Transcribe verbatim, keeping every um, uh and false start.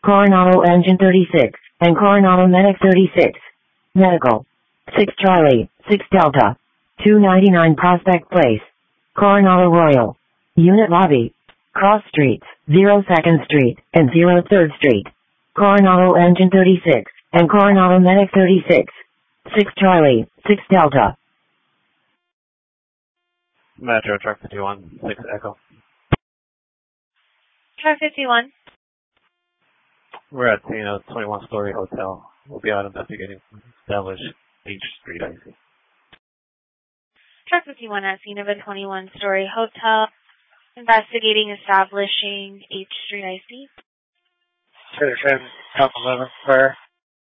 Coronado Engine thirty-six, and Coronado Medic thirty-six. Medical. six Charlie, six Delta. two ninety-nine Prospect Place. Coronado Royal. Unit Lobby. Cross Streets, zero second Street, and zero third Street. Coronado Engine thirty-six, and Coronado Medic thirty-six. six Charlie, six Delta. Metro Truck fifty-one, six Echo. Truck fifty-one. We're at scene of twenty-one story hotel. We'll be out investigating established H Street I C. Truck fifty-one at scene of a twenty-one story hotel. Investigating establishing H Street I C. Citizen, Top eleven Square.